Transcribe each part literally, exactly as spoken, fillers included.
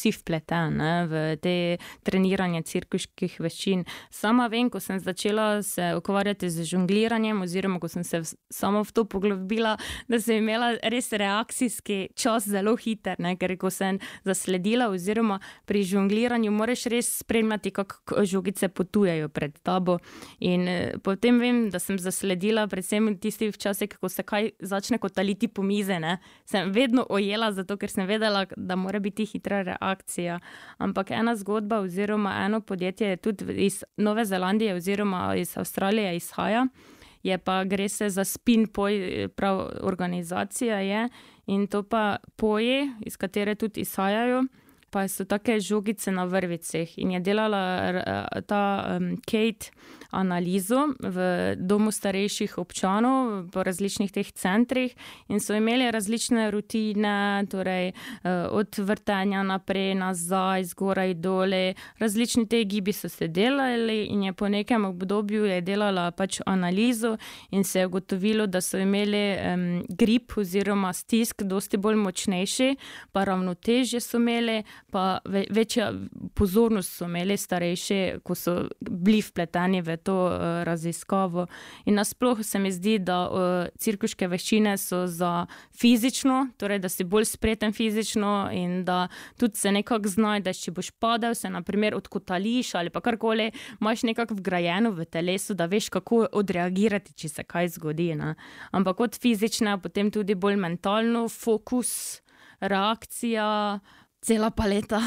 vsi vpleteni v te treniranje cirkuških veščin. Sama vem, ko sem začela se ukvarjati z žongliranjem oziroma ko sem se v, samo v to poglobila, da sem imela res reakcijski čas zelo hiter, ne? Ker ko sem zasledila oziroma pri žongliranju moraš res spremljati, kako žogice potujejo pred tabo. In eh, potem vem, da sem zasledila predvsem tisti včasih, ko se kaj začne kotaliti po mize, ne? Sem vedno ojela, zato ker sem vedela, da mora biti hitra reakcija. Ampak ena zgodba oziroma eno podjetje je tudi iz Nove Zelandije oziroma iz Avstralije izhaja, je pa gre se za Spin Poi, prav organizacija je, in to pa poji, iz katere tudi izhajajo, pa so take žogice na vrvicah in je delala ta um, Kate analizo v domu starejših občanov po različnih teh centrih in so imeli različne rutine, torej od vrtenja naprej, nazaj, zgoraj, dole, različni te gibi so se delali in je po nekem obdobju je delala pač analizo in se je ugotovilo, da so imeli um, grip oziroma stisk dosti bolj močnejši, pa ravnotežje so imeli, pa ve, večja pozornost so imeli starejši, ko so bili vpleteni v to uh, raziskavo. In nasploh se mi zdi, da uh, cirkuške veščine so za fizično, torej da si bolj spreten fizično in da tudi se nekako znajdeš, če boš padel, se na primer odkotališ ali pa karkoli, imaš nekako vgrajeno v telesu, da veš, kako odreagirati, če se kaj zgodi. Ne? Ampak od fizične, potem tudi bolj mentalno, fokus, reakcija, cela paleta.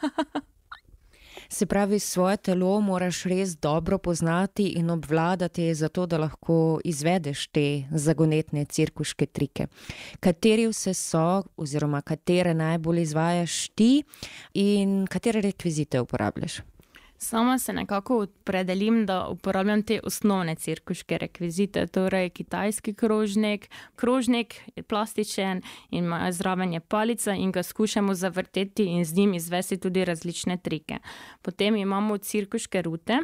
Se pravi, svoje telo moraš res dobro poznati in obvladati, zato da lahko izvedeš te zagonetne cirkuške trike. Kateri vse so, oziroma katere najbolj izvajaš ti in katere rekvizite uporabljaš? Sama se nekako opredelim, da uporabljam te osnovne cirkuške rekvizite, torej kitajski krožnik. Krožnik je plastičen in ima zraven je palica in ga skušamo zavrteti in z njim izvesti tudi različne trike. Potem imamo cirkuške rute,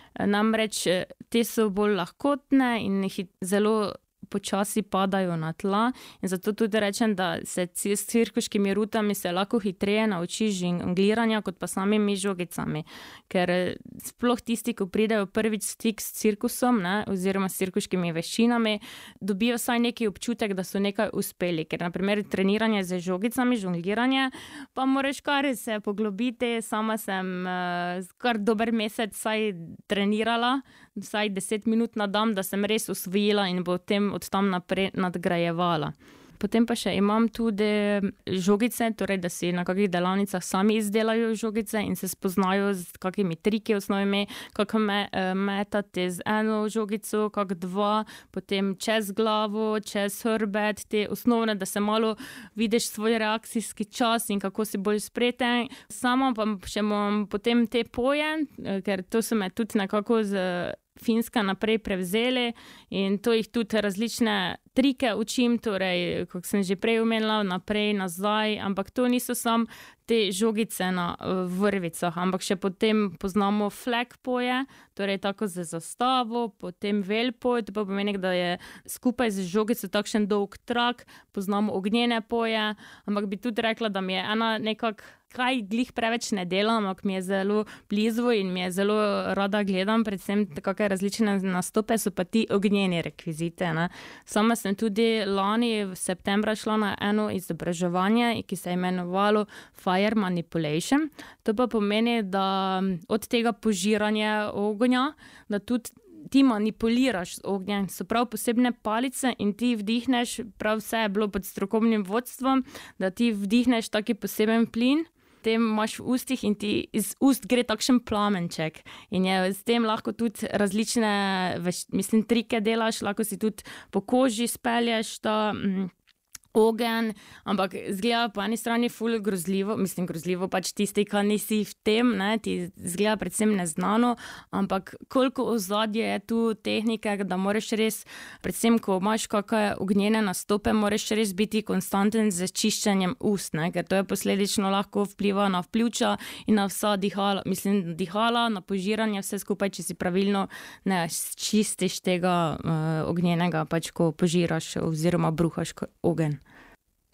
namreč te so bolj lahkotne in zelo počasi padajo na tla in zato tudi rečem, da se s cirkuškimi rutami se lahko hitreje naučiš žongliranja kot pa samimi žogicami, ker sploh tisti, ko pridejo prvič stik s cirkusom, ne, oziroma s cirkuškimi veščinami, dobijo vsaj neki občutek, da so nekaj uspeli, ker na primer treniranje z žogicami, žongliranje, pa moraš kar se poglobiti, sama sem uh, kar dober mesec vsaj trenirala, vsaj deset minut na dan, da sem res osvojila in bo tem od tam naprej nadgrajevala. Potem pa še imam tudi žogice, torej da si na kakih delavnicah sami izdelajo žogice in se spoznajo z kakimi triki osnovimi, kako me, metati z eno žogico, kak dva, potem čez glavo, čez hrbet, te osnovne, da se malo vidiš svoj reakcijski čas in kako si bolj spreten. Sama pa še imam potem te poje, ker to so me tudi nekako z Finska naprej prevzeli in to jih tudi različne trike učim, torej, kako sem že prej omenila, naprej, nazaj, ampak to niso samo te žogice na vrvicah, ampak še potem poznamo flag poje, torej tako z zastavo, potem vel poj, to pa pomeni, da je skupaj z žogico takšen dolg trak, poznamo ognjene poje, ampak bi tudi rekla, da mi je ena nekako kaj glih preveč ne delam, ampak mi je zelo blizu in mi je zelo rada gledam, predvsem kakšne različne nastope so pa ti ognjeni rekvizite. Ne. Sama sem tudi lani v septembra šla na eno izobraževanje, ki se je imenovalo Fire Manipulation. To pa pomeni, da od tega požiranja ognja, da tudi ti manipuliraš z ognjem, so prav posebne palice in ti vdihneš, prav vse je bilo pod strokovnim vodstvom, da ti vdihneš taki poseben plin, potem imaš v ustih in ti iz ust gre takšen plamenček in je s tem lahko tudi različne, mislim, trike delaš, lahko si tudi po koži spelješ ta mm, ogen, ampak zgleda po eni strani ful grozljivo, mislim grozljivo, pač tisti, ki nisi v tem, ne, ti zgleda predvsem neznano, ampak koliko ozadje je tu tehnike, da moraš res, predvsem ko imaš kakšne ognjene nastope, moraš res biti konstanten z čiščenjem ust, ne, ker to je posledično lahko vpliva na pljuča in na vsa dihala, mislim, dihala, na požiranje, vse skupaj, če si pravilno ne čistiš tega uh, ognjenega, pač ko požiraš oziroma bruhaš ogenj.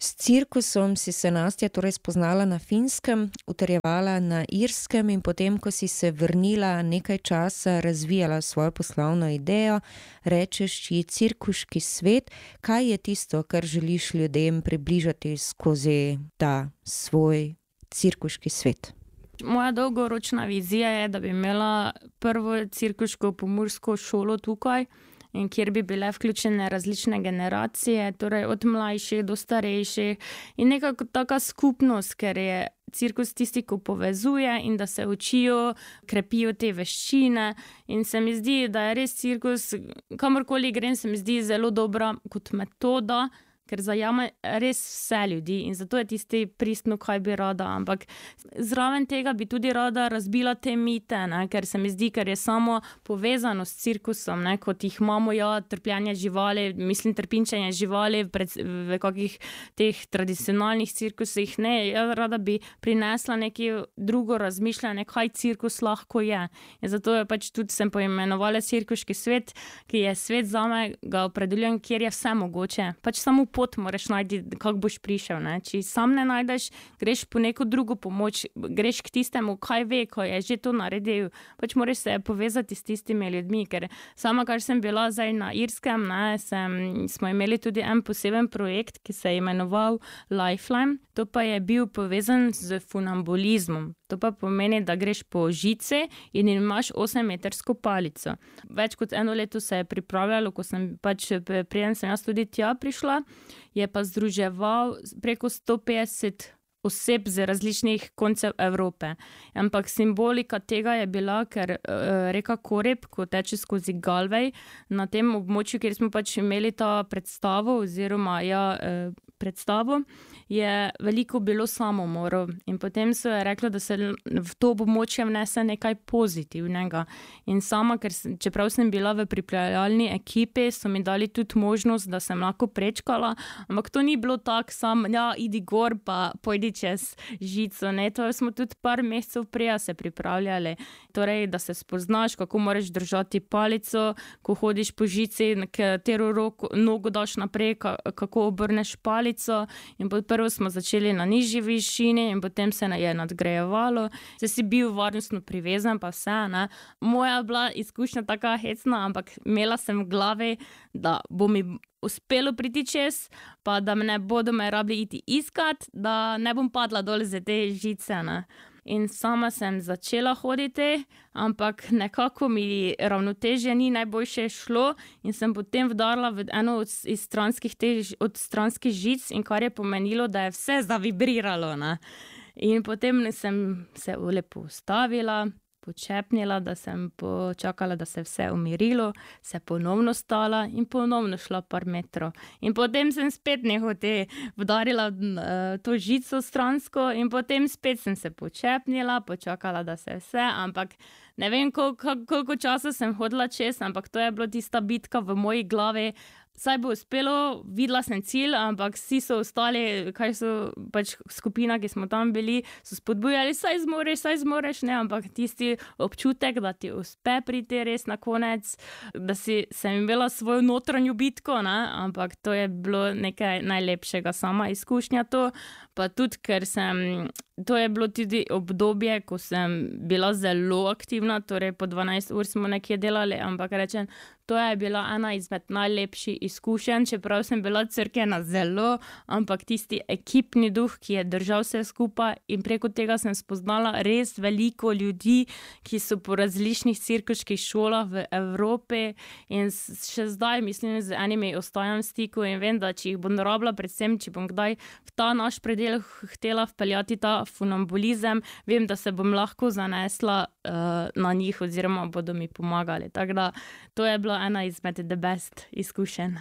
S cirkusom si se Nastja torej spoznala na Finskem, utrjevala na Irskem in potem, ko si se vrnila, nekaj časa razvijala svojo poslovno idejo, rečeš ji cirkuški svet. Kaj je tisto, kar želiš ljudem približati skozi ta svoj cirkuški svet? Moja dolgoročna vizija je, da bi imela prvo cirkuško pomursko šolo tukaj, in kjer bi bile vključene različne generacije, torej od mlajših do starejših in nekako taka skupnost, ker je cirkus tisti, ko povezuje in da se učijo, krepijo te veščine in se mi zdi, da je res cirkus, kamorkoli grem, se mi zdi zelo dobra kot metoda, ker zajame res vse ljudi in zato je tisti pristno, kaj bi rada, ampak zraven tega bi tudi rada razbila te mite, ne? Ker se mi zdi, ker je samo povezano s cirkusom, ne? Kot jih imamo, ja, trpljenje živali, mislim trpinčenje živali pred, v kakih teh tradicionalnih cirkusih, ne, jaz rada bi prinesla neko drugo razmišljanje, kaj cirkus lahko je. In zato je pač tudi sem poimenovala cirkuški svet, ki je svet zame, ga opredeljujem, kjer je vse mogoče, pač samo pot moraš najti, kako boš prišel, ne? Če sam ne najdeš, greš po neko drugo pomoč, greš k tistemu, kaj ve, ko je že to naredil, pač moraš se povezati s tistimi ljudmi, ker sama, kar sem bila zdaj na Irskem, ne, sem, smo imeli tudi en poseben projekt, ki se je imenoval Lifeline, to pa je bil povezan z funambulizmom. To pa pomeni, da greš po žici in imaš osemmetrsko palico. Več kot eno leto se je pripravljalo, ko sem pač, preden sem jaz tudi tja prišla, je pa združeval preko sto petdeset oseb z različnih koncev Evrope. Ampak simbolika tega je bila, ker uh, reka Koreb, ko teče skozi Galway, na tem območju, kjer smo pač imeli ta predstavo oziroma ja, uh, predstavo, je veliko bilo samomorov in potem so je rekli, da se v to območje vnese nekaj pozitivnega. In sama, ker sem, čeprav sem bila v pripravljalni ekipi, so mi dali tudi možnost, da sem lahko prečkala, ampak to ni bilo tako sam, ja, idi gor pa pojdi čez žico, ne, to smo tudi par mesecev prej se pripravljali, torej, da se spoznaš, kako moraš držati palico, ko hodiš po žici, katero roko, nogo daš naprej, kako obrneš palico in prvo smo začeli na nižji višini in potem se je nadgrajevalo, se si bil varnostno privezan pa vse, ne. Moja bila izkušnja taka hecna, ampak imela sem v glavi, da bo mi uspelo priti čez, pa da me ne bodo me rabili iti iskat, da ne bom padla dol z te žice, ne. In sama sem začela hoditi, ampak nekako mi ravnotežje ni najboljše šlo in sem potem vdarila v eno od, iz stranskih, te, od stranskih žic in kar je pomenilo, da je vse zavibriralo, ne. In potem sem se lepo ustavila, počepnila, da sem počakala, da se je vse umirilo, se ponovno stala in ponovno šla par metrov. In potem sem spet nehote vdarila uh, to žico stransko in potem spet sem se počepnila, počakala, da se je vse, ampak ne vem, koliko, koliko časa sem hodila čez, ampak to je bila tista bitka v moji glavi. Saj bo uspelo, videla sem cilj, ampak vsi so ostali, kaj so pač skupina, ki smo tam bili, so spodbujali, saj zmoreš, saj zmoreš, ne, ampak tisti občutek, da ti uspe priti res na konec, da si, sem imela svojo notranjo bitko, ne, ampak to je bilo nekaj najlepšega, sama izkušnja to, pa tudi, ker sem, to je bilo tudi obdobje, ko sem bila zelo aktivna, torej po dvanajst ur smo nekje delali, ampak rečem, to je bila ena izmed najlepših izkušenj, čeprav sem bila crkena zelo, ampak tisti ekipni duh, ki je držal vse skupaj in preko tega sem spoznala res veliko ljudi, ki so po različnih cirkuških šolah v Evropi in še zdaj, mislim, z enimi ostajam v stiku in vem, da če jih bom rabila, predvsem, če bom kdaj v ta naš predel htela vpeljati ta funambulizem, vem, da se bom lahko zanesla uh, na njih oziroma bodo mi pomagali. Tako da to je bila ena izmed the best izkušenj.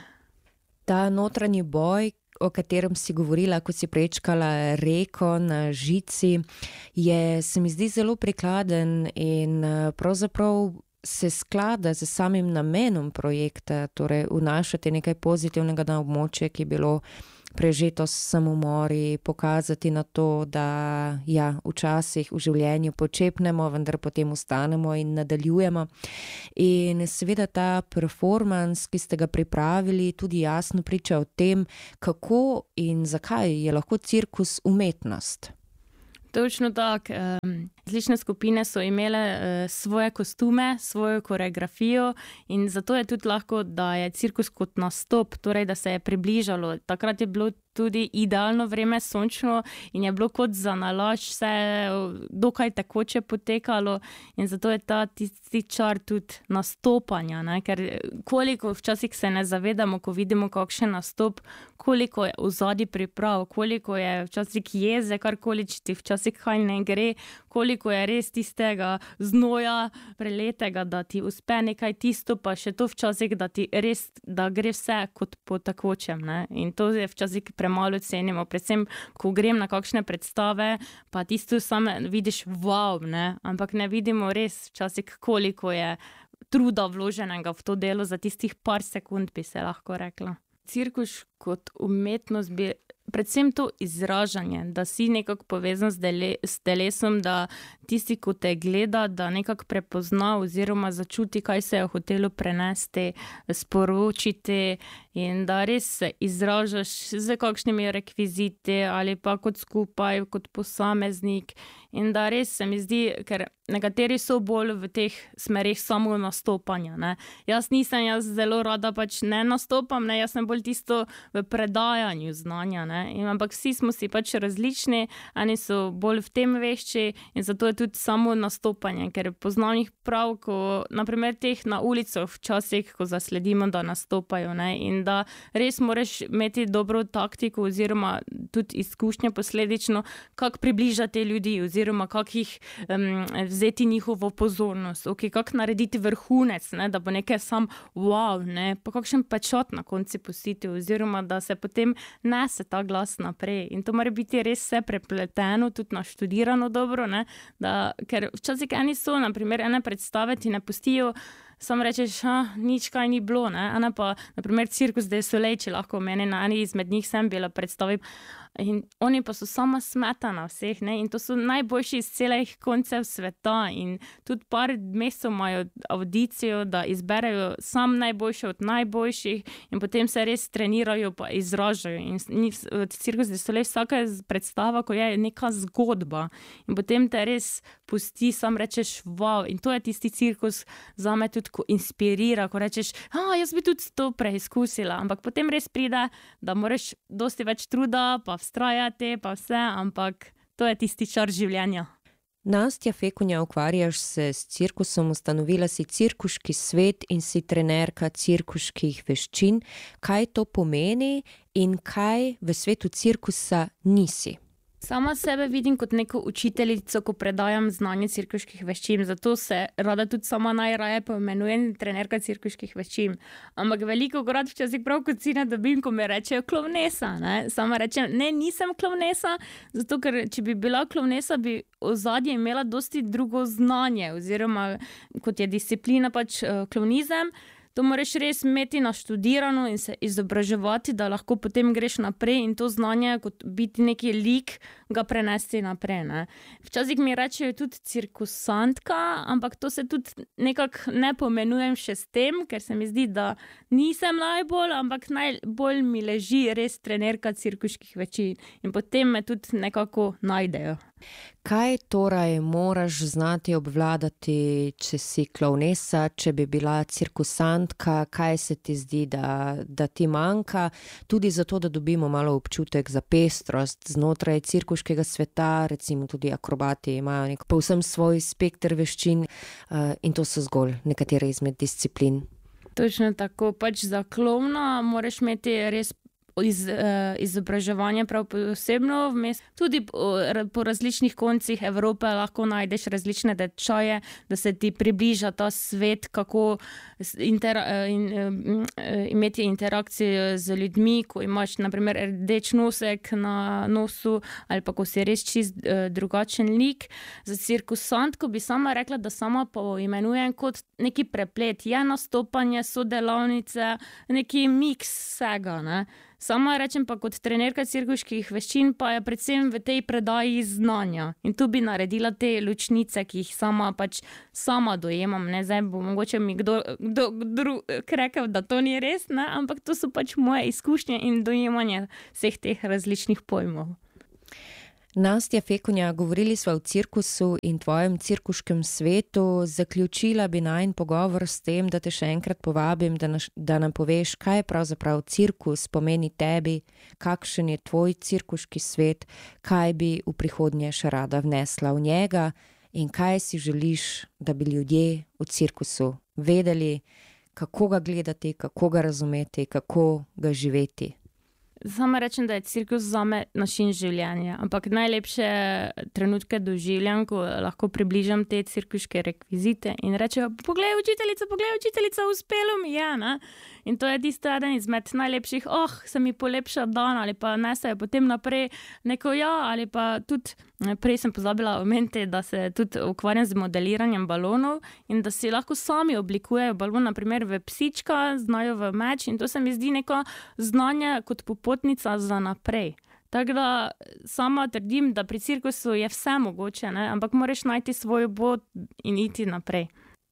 Ta notranji boj, o katerem si govorila, ko si prečkala reko na žici, je, se mi zdi, zelo prikladen in pravzaprav se sklada z samim namenom projekta, torej vnašati nekaj pozitivnega na območje, ki je bilo prežetost s samomori, pokazati na to, da ja, včasih v življenju počepnemo, vendar potem ustanemo in nadaljujemo. In seveda ta performance, ki ste ga pripravili, tudi jasno priča o tem, kako in zakaj je lahko cirkus umetnost. Točno tako. Različne skupine so imele svoje kostume, svojo koreografijo in zato je tudi lahko, da je cirkus kot nastop, torej da se je približalo. Takrat je bilo tudi idealno vreme, sončno in je bilo kot za nalašč, vse dokaj tekoče potekalo in zato je ta tisti čar tudi nastopanja, ne? Ker koliko včasih se ne zavedamo, ko vidimo kakšen nastop, koliko je ozadij priprav, koliko je včasih jeze, karkoli, če ti včasih kaj ne gre, koliko je res tistega znoja preletega, da ti uspe nekaj tisto, pa še to včasih, da ti res, da gre vse kot po tekočem, ne? In to je včasih premalo cenimo, predvsem, ko grem na kakšne predstave, pa tisto same vidiš, wow, ne, ampak ne vidimo res včasih, koliko je truda vloženega v to delo za tistih par sekund, bi se lahko rekla. Cirkus kot umetnost bi predvsem to izražanje, da si nekako povezan s, dele, s telesom, da tisti, ko te gleda, da nekako prepozna oziroma začuti, kaj se je hotelo prenesti, sporočiti in da res se izražaš z kakšnimi rekviziti ali pa kot skupaj, kot posameznik in da res se mi zdi, ker nekateri so bolj v teh smerih samo nastopanja, ne. Jaz nisem, jaz zelo rada pač ne nastopam, ne, jaz sem bolj tisto v predajanju znanja, ne, in ampak vsi smo si pač različni, eni so bolj v tem vešči in zato je tudi samo nastopanje, ker poznam jih prav, ko naprimer teh na ulicah včasih, ko zasledimo, da nastopajo, ne, in da res moraš imeti dobro taktiko oziroma tudi izkušnje posledično, kako približati ljudi oziroma kako jih um, vzeti njihovo pozornost, ok, kako narediti vrhunec, ne, da bo nekaj sam wow, ne, pa kakšen pečat na konci pustiti oziroma da se potem nese ta glas naprej in to mora biti res vse prepleteno, tudi naštudirano dobro, ne, da, ker včasih eni so, naprimer ene predstave ti ne pustijo, samo rečeš, ah, nič kaj ni bilo, ne, ena pa, naprimer Cirkus du Soleil, če lahko meni na eni izmed njih sem bila predstavi, in oni pa so sama smetana vseh, ne, in to so najboljši iz celih koncev sveta in tudi par mesecev imajo audicijo, da izberejo sam najboljše od najboljših in potem se res trenirajo pa izražajo in Cirkus du Soleil vsaka predstava, ko je neka zgodba in potem te res pusti, sam rečeš, wow, in to je tisti cirkus zame tudi, ko inspirira, ko rečeš, ah, jaz bi tudi to preizkusila, ampak potem res pride, da moraš dosti več truda, pa vztrajati, pa vse, ampak to je tisti čar življenja. Nastja Fekunja, ukvarjaš se s cirkusom, ustanovila si cirkuški svet in si trenerka cirkuških veščin. Kaj to pomeni in kaj v svetu cirkusa nisi? Sama sebe vidim kot neko učiteljico, ko predajam znanje cirkuških veščin, zato se rada tudi sama najraje poimenujem trenerka cirkuških veščin. Ampak veliko krat včasih prav kot si ne dobim, ko me rečejo klovnesa, ne. Sama rečem, ne, nisem klovnesa, zato ker če bi bila klovnesa, bi ozadje imela dosti drugo znanje, oziroma kot je disciplina pač klovnizem, to moraš res imeti naštudirano in se izobraževati, da lahko potem greš naprej in to znanje, kot biti neki lik, ga prenesti naprej, ne. Včasih mi rečejo tudi cirkusantka, ampak to se tudi nekako ne pomenujem še s tem, ker se mi zdi, da nisem najbolj, ampak najbolj mi leži res trenerka cirkuških veščin in potem me tudi nekako najdejo. Kaj torej moraš znati obvladati, če si klovnesa, če bi bila cirkusantka, kaj se ti zdi, da, da ti manjka, tudi zato, da dobimo malo občutek za pestrost znotraj cirkuškega sveta, recimo tudi akrobati imajo nek povsem svoj spekter veščin uh, in to so zgolj nekatere izmed disciplin. Točno tako, pač za klovna moraš imeti res Iz, uh, izobraževanje prav posebno vmes. Tudi po, po različnih koncih Evrope lahko najdeš različne tečaje, da se ti približa ta svet, kako inter, uh, in, uh, imeti interakcijo z ljudmi, ko imaš naprimer rdeč nosek na nosu ali pa ko si res čist uh, drugačen lik. Za cirkusantko bi sama rekla, da sama poimenujem kot neki preplet. Je nastopanje, so delavnice, neki miks vsega, ne. Sama rečem pa kot trenerka cirkuških veščin, pa je predvsem v tej predaji znanja. In tu bi naredila te ločnice, ki jih sama pač sama dojemam. Ne? Zdaj bo mogoče mi kdo, kdo drug rekel, da to ni res, ne? Ampak to so pač moje izkušnje in dojemanje vseh teh različnih pojmov. Nastja Fekonja, govorili sva o cirkusu in tvojem cirkuškem svetu. Zaključila bi najin pogovor s tem, da te še enkrat povabim, da, naš, da nam poveš, kaj pravzaprav cirkus pomeni tebi, kakšen je tvoj cirkuški svet, kaj bi v prihodnje še rada vnesla v njega in kaj si želiš, da bi ljudje v cirkusu vedeli, kako ga gledati, kako ga razumeti, kako ga živeti. Sama rečem, da je cirkus zame način življenja, ampak najlepše trenutke doživljam, ko lahko približam te cirkuške rekvizite in rečejo, poglej učiteljica, poglej učiteljica, uspelo mi je, ne? In to je tisto eden izmed najlepših, oh, se mi polepša dan, ali pa nesajo potem naprej neko ja, ali pa tudi, prej sem pozabila omeniti, da se tudi ukvarjam z modeliranjem balonov in da si lahko sami oblikujejo balon, na primer v psička, znajo v meč in to se mi zdi neko znanje kot popotnica za naprej. Tako da sama trdim, da pri cirkusu je vse mogoče, ne? Ampak moraš najti svojo pot in iti naprej.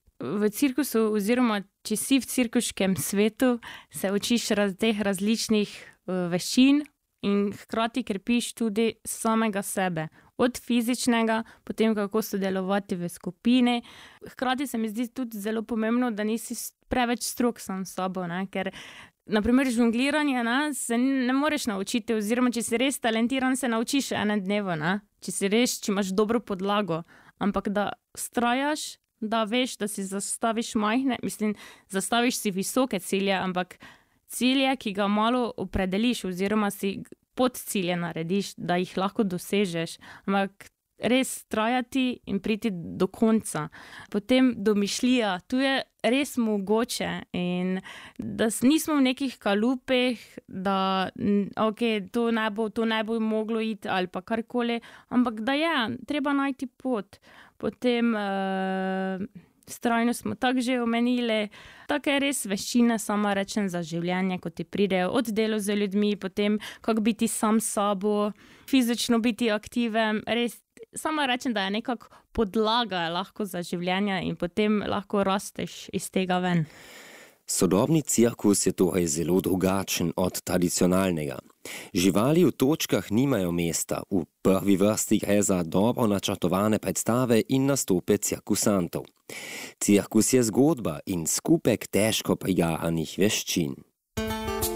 V cirkusu oziroma, če si v cirkuškem svetu, se učiš raz, teh različnih uh, veščin in hkrati krepiš tudi samega sebe. Od fizičnega, potem kako sodelovati v skupini. Hkrati se mi zdi tudi zelo pomembno, da nisi preveč strog sam s sabo, ne? Ker na primer žongliranje, ne, se ne moreš naučiti, oziroma če si res talentiran, se naučiš ene dnevo, ne? Če si res, če imaš dobro podlago, ampak da vztrajaš, da veš, da si zastaviš majhne, mislim, zastaviš si visoke cilje, ampak cilje, ki ga malo opredeliš oziroma si pod cilje narediš, da jih lahko dosežeš, ampak res trajati in priti do konca. Potem domišljija, tu je res mogoče in da nismo v nekih kalupih, da ok, to ne bo, to ne bo moglo iti ali pa karkoli, ampak da je, treba najti pot. Potem uh, strajno smo tako že omenili, tako je res veščine, sama rečem, za življenje, ko ti pridejo od delo z ljudmi, potem kako biti sam s sabo, fizično biti aktiven, res sama rečem, da je nekako podlaga lahko za življenje in potem lahko rasteš iz tega ven. Sodobni cirkus je torej zelo drugačen od tradicionalnega. Živali v točkah nimajo mesta, v prvi vrsti gre za dobro načrtovane predstave in nastope cirkusantov. Cirkus je zgodba in skupek težko prijaranih veščin.